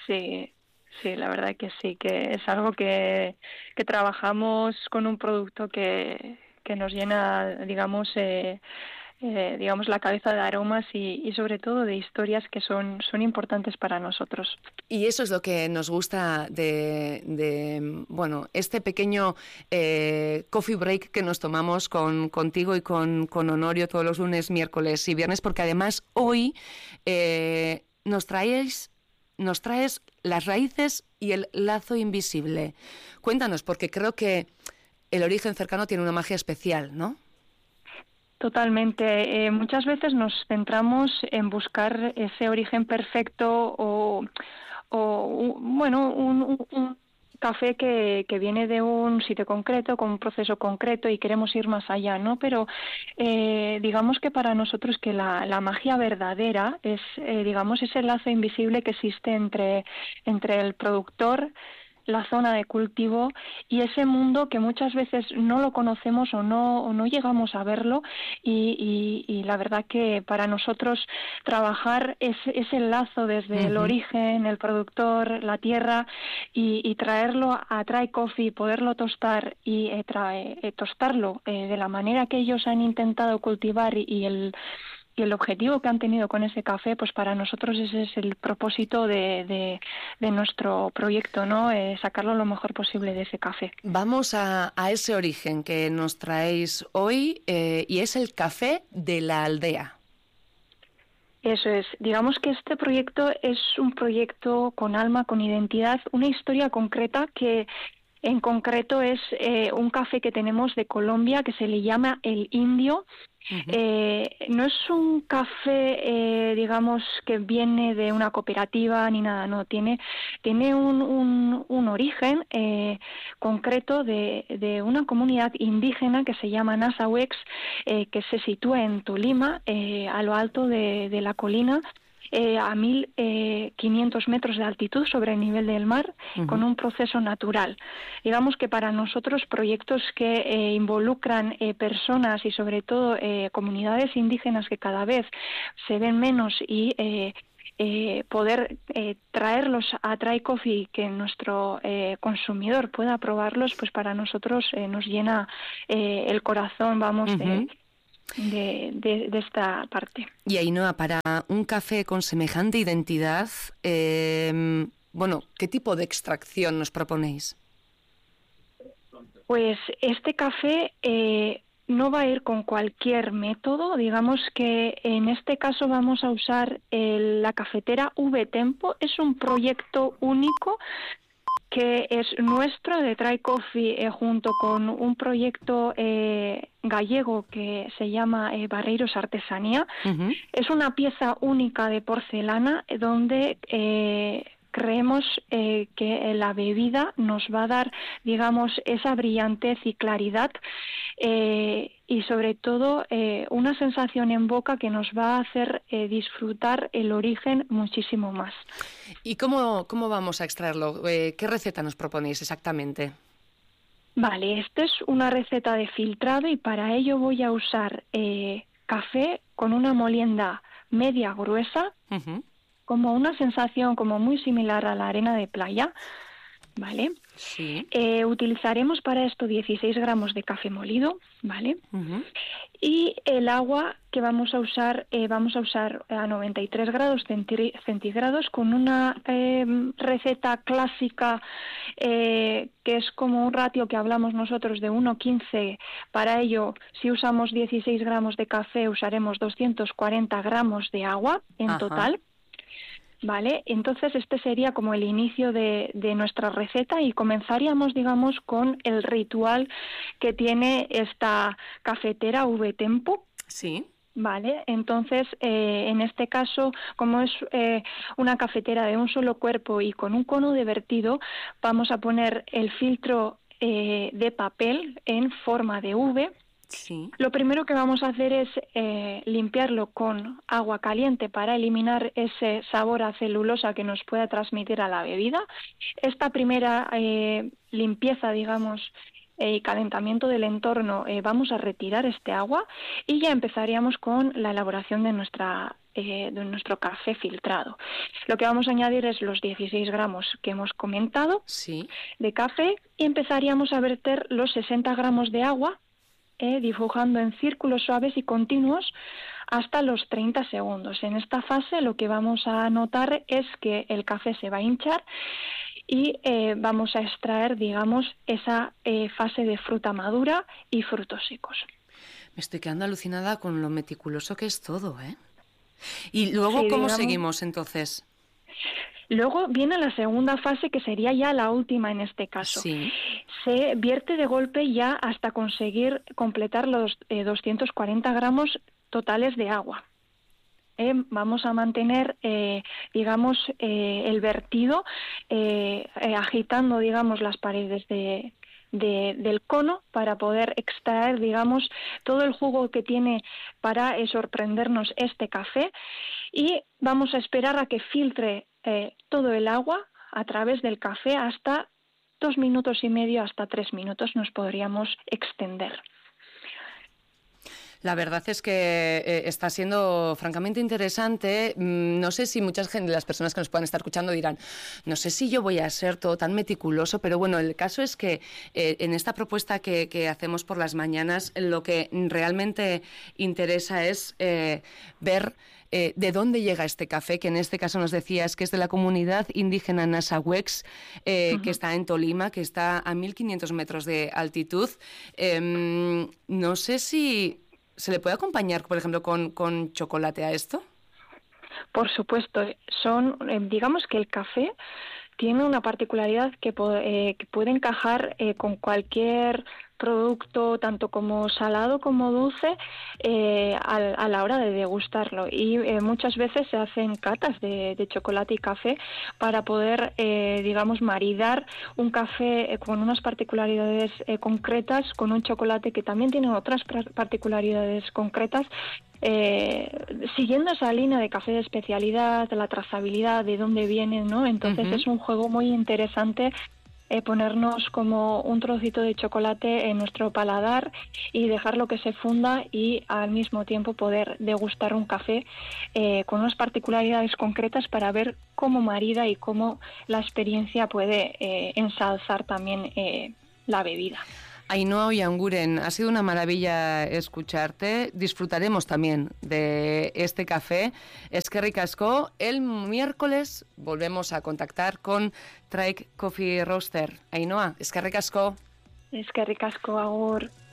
Sí, sí, la verdad que sí, que es algo que trabajamos con un producto que nos llena, digamos, la cabeza de aromas y sobre todo de historias que son importantes para nosotros. Y eso es lo que nos gusta bueno, este pequeño coffee break que nos tomamos contigo y con Honorio todos los lunes, miércoles y viernes, porque además hoy nos traes las raíces y el lazo invisible. Cuéntanos, porque creo que el origen cercano tiene una magia especial, ¿no? Totalmente. Muchas veces nos centramos en buscar ese origen perfecto un café que viene de un sitio concreto, con un proceso concreto y queremos ir más allá, ¿no? Pero digamos que para nosotros que la magia verdadera es, digamos, ese lazo invisible que existe entre el productor, la zona de cultivo y ese mundo que muchas veces no lo conocemos o no llegamos a verlo y la verdad que para nosotros trabajar ese lazo desde el origen, el productor, la tierra y traerlo a Try Coffee, poderlo tostar y tostarlo de la manera que ellos han intentado cultivar y el objetivo que han tenido con ese café, pues para nosotros ese es el propósito de nuestro proyecto, ¿no? Sacarlo lo mejor posible de ese café. Vamos a ese origen que nos traéis hoy y es el café de la aldea. Eso es. Digamos que este proyecto es un proyecto con alma, con identidad, una historia concreta que en concreto es un café que tenemos de Colombia que se le llama El Indio. No es un café, digamos, que viene de una cooperativa ni nada, no, tiene un origen concreto de una comunidad indígena que se llama Nasahuex, que se sitúa en Tolima, a lo alto de la colina, a 1.500 metros de altitud sobre el nivel del mar, con un proceso natural. Digamos que para nosotros proyectos que involucran personas y sobre todo comunidades indígenas que cada vez se ven menos y poder traerlos a Try Coffee y que nuestro consumidor pueda probarlos, pues para nosotros nos llena el corazón, vamos, de esta parte. Y Ainhoa, para un café con semejante identidad, bueno, ¿qué tipo de extracción nos proponéis? Pues este café no va a ir con cualquier método, digamos que en este caso vamos a usar la cafetera V-Tempo, es un proyecto único que es nuestro de Try Coffee junto con un proyecto gallego que se llama Barreiros Artesanía. Es una pieza única de porcelana donde creemos que la bebida nos va a dar, digamos, esa brillantez y claridad y sobre todo una sensación en boca que nos va a hacer disfrutar el origen muchísimo más. ¿Y cómo vamos a extraerlo? ¿Qué receta nos proponéis exactamente? Vale, esta es una receta de filtrado y para ello voy a usar café con una molienda media gruesa, como una sensación como muy similar a la arena de playa, ¿vale? Sí. Utilizaremos para esto 16 gramos de café molido, ¿vale? Y el agua que vamos a usar a 93 grados centígrados con una receta clásica que es como un ratio que hablamos nosotros de 1:15. Para ello, si usamos 16 gramos de café, usaremos 240 gramos de agua en total. Vale, entonces este sería como el inicio de nuestra receta y comenzaríamos, digamos, con el ritual que tiene esta cafetera V-Tempo. Sí. Vale, entonces en este caso, como es una cafetera de un solo cuerpo y con un cono de vertido, vamos a poner el filtro de papel en forma de V. Sí. Lo primero que vamos a hacer es limpiarlo con agua caliente para eliminar ese sabor a celulosa que nos pueda transmitir a la bebida. Esta primera limpieza, digamos, y calentamiento del entorno, vamos a retirar este agua y ya empezaríamos con la elaboración de nuestra de nuestro café filtrado. Lo que vamos a añadir es los 16 gramos que hemos comentado de café y empezaríamos a verter los 60 gramos de agua, dibujando en círculos suaves y continuos hasta los 30 segundos. En esta fase lo que vamos a notar es que el café se va a hinchar y vamos a extraer, digamos, esa fase de fruta madura y frutos secos. Me estoy quedando alucinada con lo meticuloso que es todo, ¿eh? Y luego, sí, ¿cómo seguimos entonces? Luego viene la segunda fase, que sería ya la última en este caso. Sí. Se vierte de golpe ya hasta conseguir completar los 240 gramos totales de agua. Vamos a mantener, digamos, el vertido, agitando, digamos, las paredes del cono para poder extraer, digamos, todo el jugo que tiene para sorprendernos este café, y vamos a esperar a que filtre todo el agua a través del café hasta 2 minutos y medio, hasta 3 minutos nos podríamos extender. La verdad es que está siendo francamente interesante. No sé si muchas de las personas que nos puedan estar escuchando dirán, no sé si yo voy a ser todo tan meticuloso, pero bueno, el caso es que en esta propuesta que hacemos por las mañanas, lo que realmente interesa es ver de dónde llega este café, que en este caso nos decías que es de la comunidad indígena Nasahuex, que está en Tolima, que está a 1.500 metros de altitud. No sé si ¿se le puede acompañar, por ejemplo, con chocolate a esto? Por supuesto. Digamos que el café tiene una particularidad que puede encajar con cualquier producto, tanto como salado como dulce, a la hora de degustarlo. Y muchas veces se hacen catas de chocolate y café para poder, digamos, maridar un café con unas particularidades concretas con un chocolate que también tiene otras particularidades concretas, siguiendo esa línea de café de especialidad, de la trazabilidad, de dónde viene, ¿no? Entonces es un juego muy interesante, ponernos como un trocito de chocolate en nuestro paladar y dejarlo que se funda, y al mismo tiempo poder degustar un café con unas particularidades concretas para ver cómo marida y cómo la experiencia puede ensalzar también la bebida. Ainhoa Oianguren, ha sido una maravilla escucharte. Disfrutaremos también de este café. Eskerrik asko. El miércoles volvemos a contactar con Traik Coffee Roaster. Ainhoa, eskerrik asko. Eskerrik asko, agur.